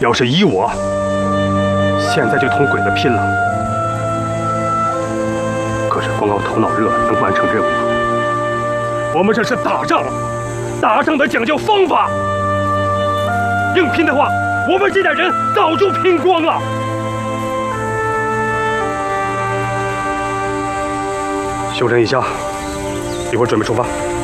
要是依我，现在就同鬼子拼了。可是光靠头脑热能完成任务吗？我们这是打仗，打仗得讲究方法。硬拼的话，我们这点人早就拼光了。休整一下，一会儿准备出发。